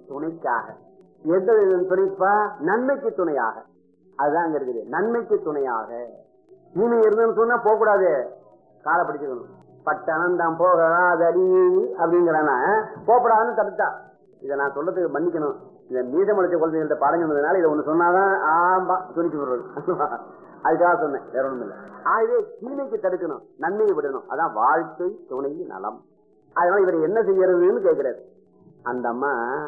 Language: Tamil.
துணைக்காக. எந்த துணைப்பா? நன்மைக்கு துணையாக. அதுதான் அங்க இருக்குது, நன்மைக்கு துணையாக. தீமை இருந்தன்னு சொன்னா போக கூடாது, காலை பிடிச்சுக்கணும். பட்டணம் தான் போகாதடி அப்படிங்கிறானா போகப்படாதுன்னு தடுத்தா. இதை நான் சொல்றதுக்கு மன்னிக்கணும், இந்த மீதமளிச்ச குழந்தைகள்ட்ட பாடம் சொன்னதுனால இதை ஒண்ணு சொன்னாதான் ஆம்பா துணிச்சு விடுறது, அதுக்காக சொன்னேன், வேற ஒண்ணும் இல்லை. ஆகவே தீமைக்கு தடுக்கணும், நன்மையை விடணும். அதான் வாழ்க்கை துணை நலம். அதனால இவர் என்ன செய்யறதுன்னு கேட்கிறாரு அந்த அம்மா.